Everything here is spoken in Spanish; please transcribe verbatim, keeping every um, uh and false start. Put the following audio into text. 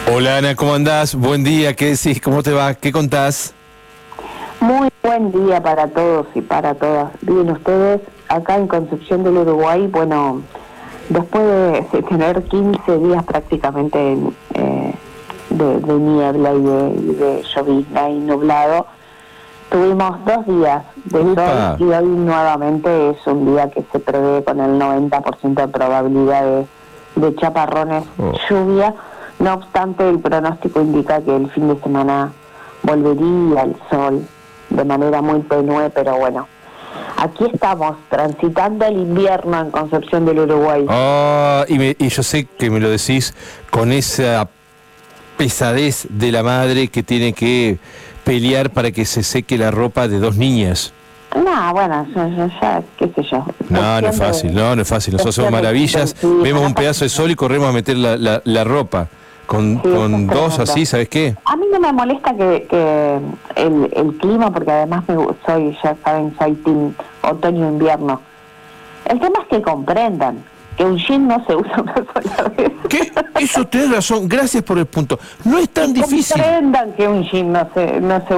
Hola Ana, ¿cómo andás? Buen día, ¿qué decís? ¿Cómo te va? ¿Qué contás? Muy buen día para todos y para todas. Bien, ustedes acá en Concepción del Uruguay, bueno, después de, de tener quince días prácticamente eh, de, de niebla y de, y de llovizna y nublado, tuvimos dos días de Upa. sol y hoy nuevamente es un día que se prevé con el noventa por ciento de probabilidad de, de chaparrones, Oh. lluvia. No obstante, el pronóstico indica que el fin de semana volvería el sol de manera muy tenue, pero bueno, aquí estamos transitando el invierno en Concepción del Uruguay. Oh, y, me- y yo sé que me lo decís con esa pesadez de la madre que tiene que pelear para que se seque la ropa de dos niñas. No, bueno, ya, ya, ya, qué sé yo. No, no es fácil, no, no es fácil. Nosotros hacemos maravillas, vemos un pedazo de sol y corremos a meter la, la, la ropa. Con, Sí, eso con es dos tremendo. así, ¿sabes qué? A mí no me molesta que, que el, el clima, porque además me, gu- soy, ya saben, soy team otoño-invierno. El tema es que comprendan que un jean no se usa una sola vez. ¿Qué? Eso tenés razón, gracias por el punto. No es tan Que difícil. comprendan que un jean no se, no se